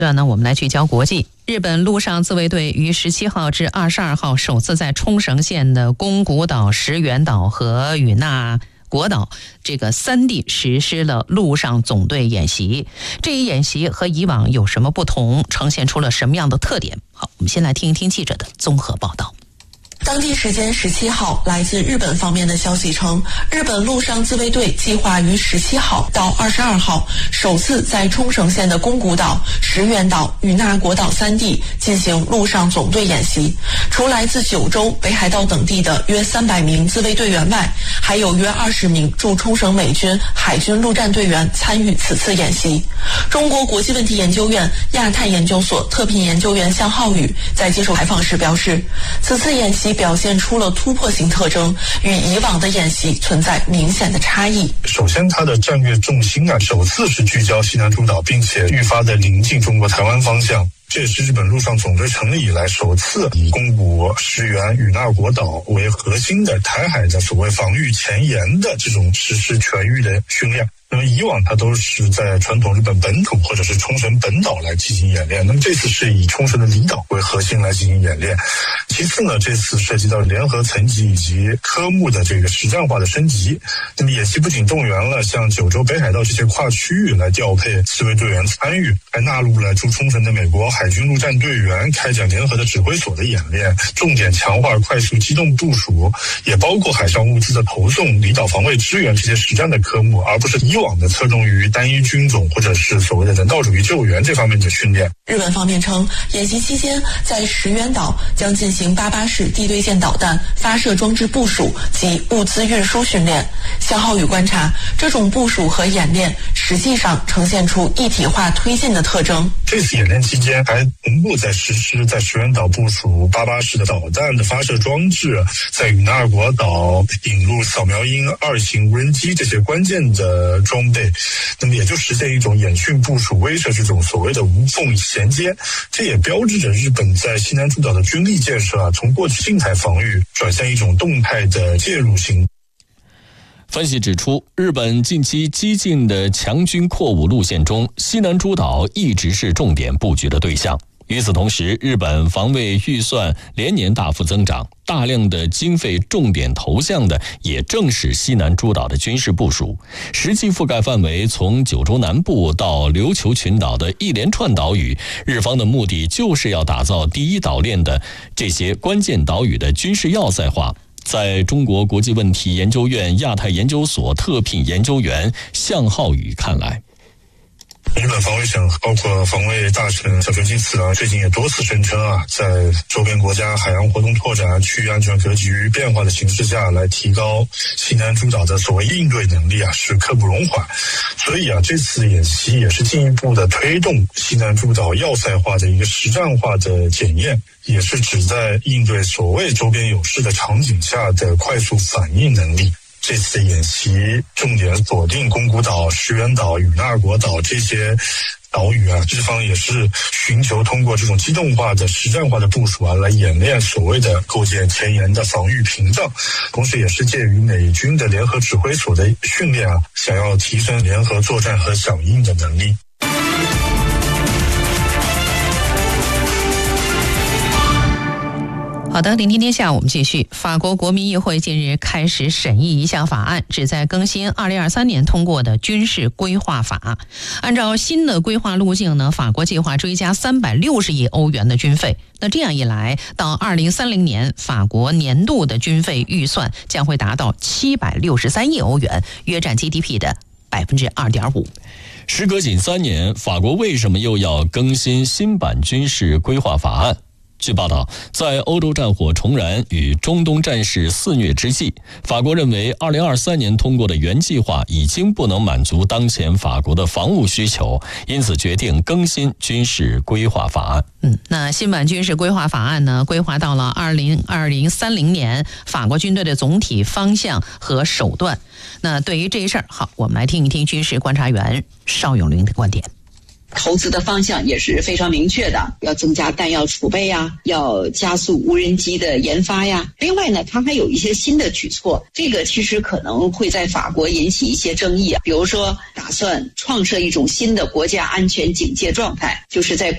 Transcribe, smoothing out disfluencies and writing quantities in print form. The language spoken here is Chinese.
我们来聚焦国际。日本陆上自卫队于17号至22号首次在冲绳县的宫古岛、石垣岛和与那国岛这个3地实施了陆上总队演习。这一演习和以往有什么不同，呈现出了什么样的特点？好，我们先来听一听记者的综合报道。 当地时间17号，来自日本方面的消息称，日本陆上自卫队计划于17号到22号首次在冲绳县的宫古岛、石垣岛、与那国岛3地进行陆上总队演习。除来自九州、北海道等地的约300名自卫队员外，还有约20名驻冲绳美军海军陆战队员参与此次演习。中国国际问题研究院亚太研究所特聘研究员向浩宇在接受采访时表示，此次演习表现出了突破性特征，与以往的演习存在明显的差异。 首先，它的战略重心首次是聚焦西南诸岛，并且愈发的临近中国台湾方向。这也是日本陆上总队成立以来首次以宫古、石垣、与那国岛为核心的台海的所谓防御前沿的这种实施全域的训练。那么以往它都是在传统日本本土或者是冲绳本岛来进行演练，那么这次是以冲绳的离岛为核心来进行演练。其次呢，这次涉及到联合层级以及科目的这个实战化的升级。那么演习不仅动员了像九州、北海道这些跨区域来调配自卫队员参与，还纳入了驻冲绳的美国海军陆战队员开展联合的指挥所的演练，重点强化快速机动部署，也包括海上物资的投送、离岛防卫支援这些实战的科目，而不是以往的侧重于单一军种或者是所谓的人道主义救援这方面的训练。 日本方面称，演习期间在石垣岛将进行88式地对舰导弹发射装置部署及物资运输训练。向浩宇观察，这种部署和演练实际上呈现出一体化推进的特征。 这次演练期间还同步在实施在石垣岛部署88式的导弹的发射装置，在与那国岛引入扫描鹰2型无人机这些关键的装备，那么也就实现一种演训部署威慑这种所谓的无缝衔接。这也标志着日本在西南诸岛的军力建设从过去静态防御转向一种动态的介入型。 分析指出，日本近期激进的强军扩武路线中，西南诸岛一直是重点布局的对象。与此同时，日本防卫预算连年大幅增长，大量的经费重点投向的也正是西南诸岛的军事部署，实际覆盖范围从九州南部到琉球群岛的一连串岛屿。日方的目的就是要打造第一岛链的这些关键岛屿的军事要塞化。在中国国际问题研究院亚太研究所特聘研究员向浩宇看来， 日本防卫省包括防卫大臣小泉进次郎最近也多次声称在周边国家海洋活动拓展、区域安全格局变化的形势下来提高西南诸岛的所谓应对能力是刻不容缓。所以这次演习也是进一步的推动西南诸岛要塞化的一个实战化的检验，也是旨在应对所谓周边有事的场景下的快速反应能力。这次的演习重点锁定宫古岛、石垣岛、与那国岛这些岛屿日方也是寻求通过这种机动化的实战化的部署来演练所谓的构建前沿的防御屏障，同时也是介于美军的联合指挥所的训练想要提升联合作战和响应的能力。 好的，聆听天下我们继续。法国国民议会近日开始审议一项法案，旨在更新2023年通过的军事规划法。按照新的规划路径呢，法国计划追加360亿欧元的军费。那这样一来，到2030年，法国年度的军费预算将会达到763亿欧元，约占 GDP 的2.5%。 时隔仅3年，法国为什么又要更新新版军事规划法案？据报道，在欧洲战火重燃与中东战事肆虐之际，法国认为2023年通过的原计划已经不能满足当前法国的防务需求，因此决定更新军事规划法案。 那新版军事规划法案呢，规划到了2030年法国军队的总体方向和手段。那对于这一事儿，好，我们来听一听军事观察员邵永林的观点。 投资的方向也是非常明确的，要增加弹药储备呀，要加速无人机的研发呀。另外呢，它还有一些新的举措，这个其实可能会在法国引起一些争议比如说打算创设一种新的国家安全警戒状态，就是在